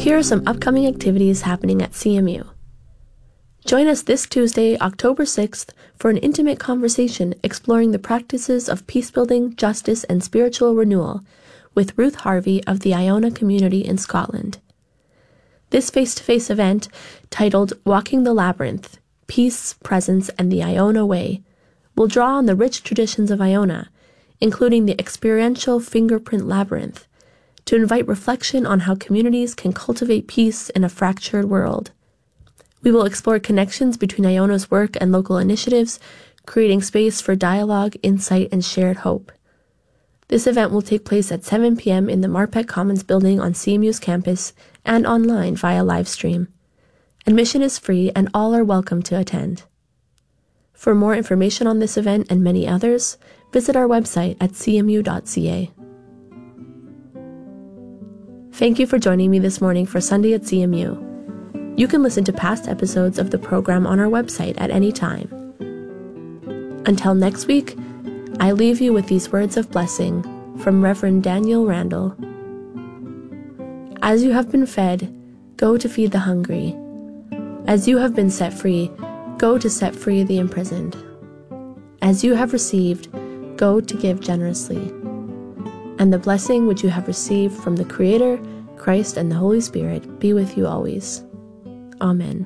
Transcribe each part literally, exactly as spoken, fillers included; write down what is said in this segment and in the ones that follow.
Here are some upcoming activities happening at C M U. Join us this Tuesday, October sixth, for an intimate conversation exploring the practices of peacebuilding, justice, and spiritual renewal with Ruth Harvey of the Iona community in Scotland. This face-to-face event, titled Walking the Labyrinth, Peace, Presence, and the Iona Way, will draw on the rich traditions of Iona, including the experiential fingerprint labyrinth, to invite reflection on how communities can cultivate peace in a fractured world. We will explore connections between Iona's work and local initiatives, creating space for dialogue, insight, and shared hope. This event will take place at seven p.m. in the Marpeck Commons building on C M U's campus and online via live stream. Admission is free and all are welcome to attend. For more information on this event and many others, visit our website at c m u dot c a. Thank you for joining me this morning for Sunday at C M U. You can listen to past episodes of the program on our website at any time. Until next week, I leave you with these words of blessing from Reverend Daniel Randall. As you have been fed, go to feed the hungry. As you have been set free, go to set free the imprisoned. As you have received, go to give generously. And the blessing which you have received from the Creator, Christ, and the Holy Spirit be with you always. Amen.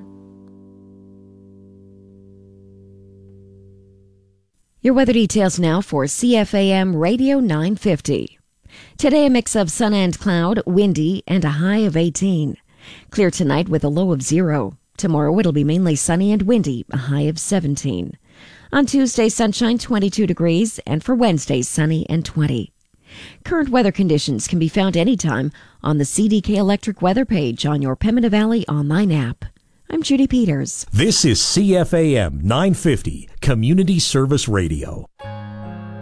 Your weather details now for C F A M Radio nine fifty. Today a mix of sun and cloud, windy, and a high of eighteen. Clear tonight with a low of zero. Tomorrow it'll be mainly sunny and windy, a high of seventeen. On Tuesday, sunshine, twenty-two degrees, and for Wednesday, sunny and twenty. Current weather conditions can be found anytime on the C D K Electric weather page on your Pembina Valley online app. I'm Judy Peters. This is C F A M nine fifty, Community Service Radio.